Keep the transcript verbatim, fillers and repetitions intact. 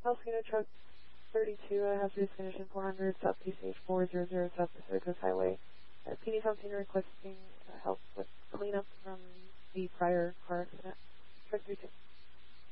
Alcina truck thirty-two, I have destination four hundred, South P C H four hundred, South Pacific Coast Highway. Uh, P D Alcina requesting uh, help with cleanup from the prior car accident. Truck thirty-two.